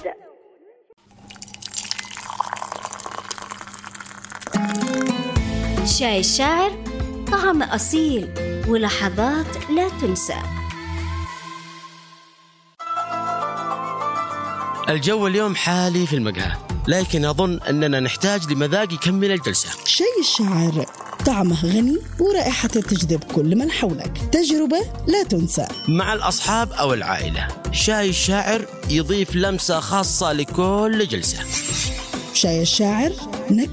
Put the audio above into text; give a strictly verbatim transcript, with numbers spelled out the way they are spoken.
شاي الشاعر، طعم أصيل ولحظات لا تنسى. الجو اليوم حالي في المقهى، لكن أظن أننا نحتاج لمذاق يكمل الجلسة. شاي الشاعر، طعمه غني ورائحته تجذب كل من حولك، تجربة لا تنسى مع الأصحاب أو العائلة. شاي الشاعر يضيف لمسة خاصة لكل جلسة. شاي الشاعر